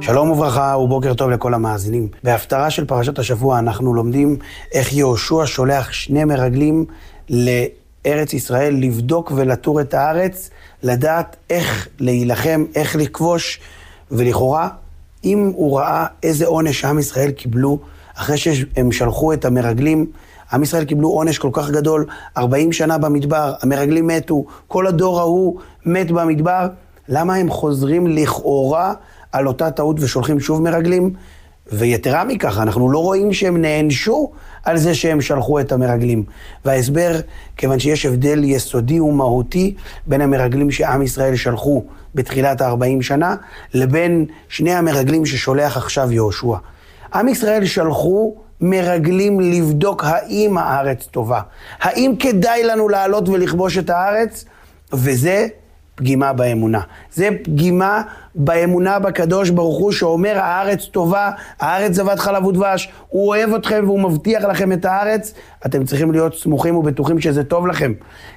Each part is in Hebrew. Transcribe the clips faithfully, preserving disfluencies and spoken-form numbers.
שלום וברכה ובוקר טוב לכל המאזינים. בהפטרה של פרשת השבוע אנחנו לומדים איך יהושע שולח שני מרגלים לארץ ישראל לבדוק ולטור את הארץ, לדעת איך להילחם, איך לכבוש, ולכאורה אם הוא ראה איזה עונש עם ישראל קיבלו אחרי שהם שלחו את המרגלים, עם ישראל קיבלו עונש כל כך גדול, ארבעים שנה במדבר, המרגלים מתו, כל הדור ההוא מת במדבר, למה הם חוזרים לכאורה על אותה טעות ושולחים שוב מרגלים? ויתרה מכך, אנחנו לא רואים שהם נענשו על זה שהם שלחו את המרגלים. וההסבר, כיוון שיש הבדל יסודי ומהותי בין המרגלים שעם ישראל שלחו בתחילת ה-ארבעים שנה, לבין שני המרגלים ששולח עכשיו יהושע. עם ישראל שלחו מרגלים לבדוק האם הארץ טובה. האם כדאי לנו לעלות ולכבוש את הארץ? וזה פגימה באמונה. זה פגימה באמונה בקדוש ברוך הוא שאומר הארץ טובה, הארץ זבת חלב ודבש, הוא אוהב אתכם והוא מבטיח לכם את הארץ, אתם צריכים להיות סמוכים ובטוחים שזה טוב לכם.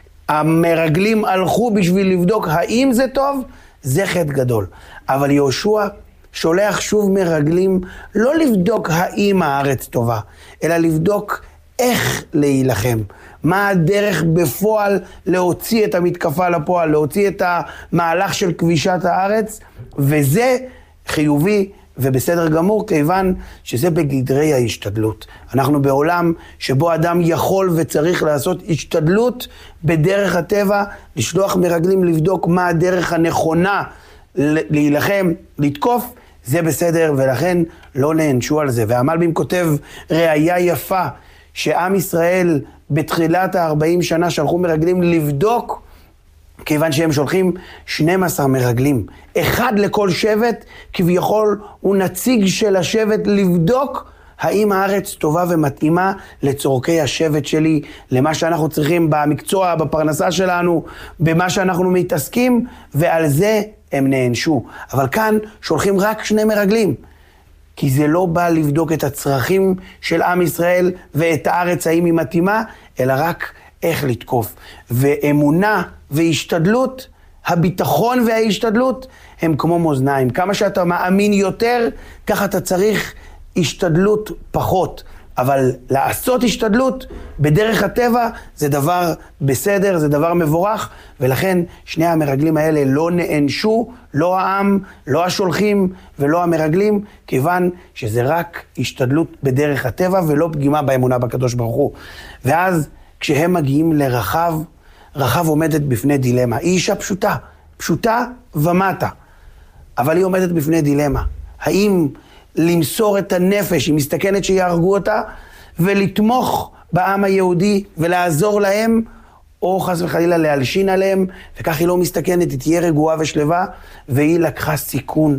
המרגלים הלכו בשביל לבדוק האם זה טוב, זה חטא גדול. אבל יהושע שולח שוב מרגלים לא לבדוק האם הארץ טובה, אלא לבדוק איך להילחם. מה הדרך בפועל להוציא את המתקפה לפועל, להוציא את המהלך של כבישת הארץ, וזה חיובי ובסדר גמור, כיוון שזה בגדרי ההשתדלות. אנחנו בעולם שבו אדם יכול וצריך לעשות השתדלות בדרך הטבע, לשלוח מרגלים לבדוק מה הדרך הנכונה להילחם, לתקוף, זה בסדר, ולכן לא נענשו על זה. והמלבים כותב ראיה יפה, שעם ישראל בתחילת ה-ארבעים שנה שלחו מרגלים לבדוק, כיוון שהם שולחים שנים עשר מרגלים. אחד לכל שבט, כביכול הוא נציג של השבט לבדוק האם הארץ טובה ומתאימה לצורכי השבט שלי, למה שאנחנו צריכים במקצוע, בפרנסה שלנו, במה שאנחנו מתעסקים, ועל זה הם נענשו. אבל כאן שולחים רק שני מרגלים. כי זה לא בא לבדוק את הצרכים של עם ישראל ואת הארץ האם היא מתאימה, אלא רק איך לתקוף. ואמונה והשתדלות, הביטחון וההשתדלות, הם כמו מאזניים. כמה שאתה מאמין יותר, ככה אתה צריך השתדלות פחות. אבל לעשות השתדלות בדרך הטבע זה דבר בסדר, זה דבר מבורך, ולכן שני המרגלים האלה לא נענשו, לא העם, לא השולחים ולא המרגלים, כיוון שזה רק השתדלות בדרך הטבע ולא פגימה באמונה בקדוש ברוך הוא. ואז כשהם מגיעים לרחב, רחב עומדת בפני דילמה. היא אישה פשוטה, פשוטה ומטה, אבל היא עומדת בפני דילמה. האם למסור את הנפש, היא מסתכנת שיהרגו אותה, ולתמוך בעם היהודי ולעזור להם, או חס וחלילה להלשין עליהם, וכך היא לא מסתכנת, היא תהיה רגועה ושלווה, והיא לקחה סיכון,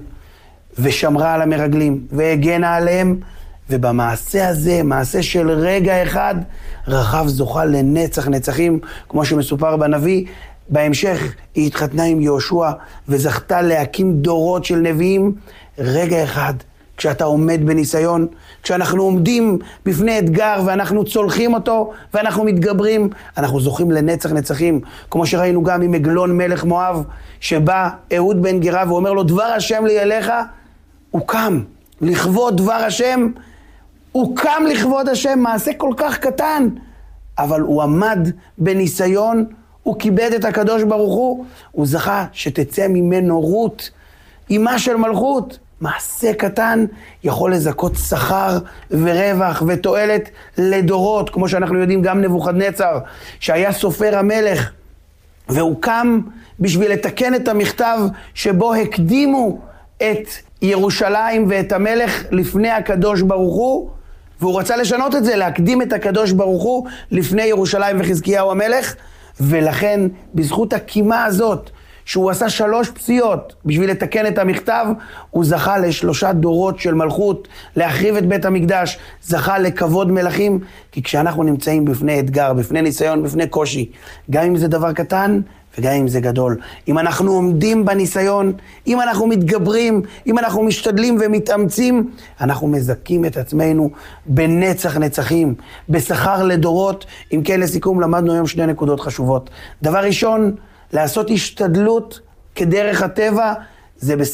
ושמרה על המרגלים, והגנה עליהם, ובמעשה הזה, מעשה של רגע אחד, רחב זוכה לנצח נצחים, כמו שמסופר בנביא. בהמשך היא התחתנה עם יהושע, וזכתה להקים דורות של נביאים. רגע אחד, כשאתה עומד בניסיון, כשאנחנו עומדים בפני אתגר ואנחנו צולחים אותו ואנחנו מתגברים, אנחנו זוכים לנצח נצחים, כמו שראינו גם עם עגלון מלך מואב, שבא אהוד בן גרה ואומר לו דבר השם לי אליך, הוא קם לכבוד דבר השם, הוא קם לכבוד השם, מעשה כל כך קטן, אבל הוא עמד בניסיון, הוא כיבד את הקדוש ברוך הוא, הוא זכה שתצא ממנו רות, אימה של מלכות. מעשה קטן יכול לזכות שכר ורווח ותועלת לדורות, כמו שאנחנו יודעים גם נבוכדנצר, שהיה סופר המלך, והוא קם בשביל לתקן את המכתב שבו הקדימו את ירושלים ואת המלך לפני הקדוש ברוך הוא, והוא רצה לשנות את זה, להקדים את הקדוש ברוך הוא לפני ירושלים וחזקיהו המלך, ולכן בזכות הקימה הזאת, שהוא עשה שלוש פסיעות בשביל לתקן את המכתב, הוא זכה לשלושה דורות של מלכות, להחריב את בית המקדש, זכה לכבוד מלכים, כי כשאנחנו נמצאים בפני אתגר, בפני ניסיון, בפני קושי, גם אם זה דבר קטן וגם אם זה גדול, אם אנחנו עומדים בניסיון, אם אנחנו מתגברים, אם אנחנו משתדלים ומתאמצים, אנחנו מזכים את עצמנו בנצח נצחים, בשכר לדורות. אם כן, לסיכום, למדנו היום שני נקודות חשובות. דבר ראשון, לעשות השתדלות כדרך הטבע, זה בסדר.